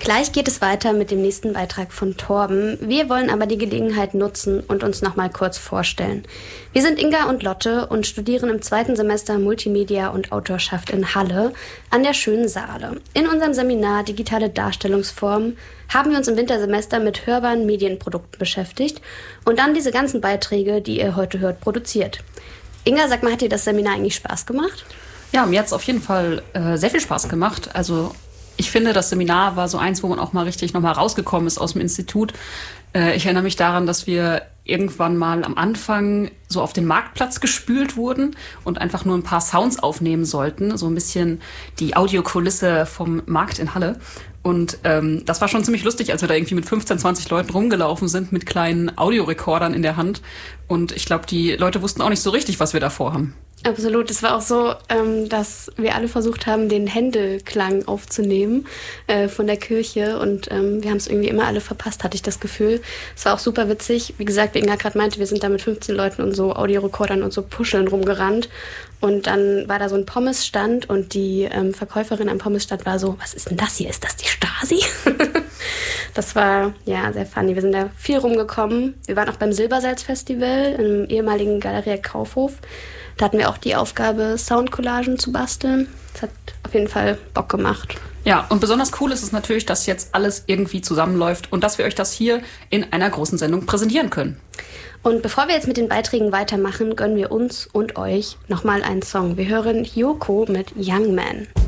Gleich geht es weiter mit dem nächsten Beitrag von Torben. Wir wollen aber die Gelegenheit nutzen und uns noch mal kurz vorstellen. Wir sind Inga und Lotte und studieren im 2. Semester Multimedia und Autorschaft in Halle an der Schönen Saale. In unserem Seminar Digitale Darstellungsformen haben wir uns im Wintersemester mit hörbaren Medienprodukten beschäftigt und dann diese ganzen Beiträge, die ihr heute hört, produziert. Inga, sag mal, hat dir das Seminar eigentlich Spaß gemacht? Ja, mir hat es auf jeden Fall sehr viel Spaß gemacht. Also ich finde, das Seminar war so eins, wo man auch mal richtig nochmal rausgekommen ist aus dem Institut. Ich erinnere mich daran, dass wir irgendwann mal am Anfang so auf den Marktplatz gespült wurden und einfach nur ein paar Sounds aufnehmen sollten. So ein bisschen die Audiokulisse vom Markt in Halle. Und das war schon ziemlich lustig, als wir da irgendwie mit 15, 20 Leuten rumgelaufen sind mit kleinen Audiorekordern in der Hand. Und ich glaube, die Leute wussten auch nicht so richtig, was wir da vorhaben. Absolut. Es war auch so, dass wir alle versucht haben, den Händelklang aufzunehmen von der Kirche. Und wir haben es irgendwie immer alle verpasst, hatte ich das Gefühl. Es war auch super witzig. Wie gesagt, wie Inga gerade meinte, wir sind da mit 15 Leuten und so Audiorekordern und so Puscheln rumgerannt. Und dann war da so ein Pommesstand und die Verkäuferin am Pommesstand war so, was ist denn das hier? Ist das die Stasi? Das war ja sehr funny. Wir sind da viel rumgekommen. Wir waren auch beim Silbersalz-Festival im ehemaligen Galeria Kaufhof. Da hatten wir auch die Aufgabe, Soundcollagen zu basteln. Das hat auf jeden Fall Bock gemacht. Ja, und besonders cool ist es natürlich, dass jetzt alles irgendwie zusammenläuft und dass wir euch das hier in einer großen Sendung präsentieren können. Und bevor wir jetzt mit den Beiträgen weitermachen, gönnen wir uns und euch nochmal einen Song. Wir hören Yoko mit Young Man.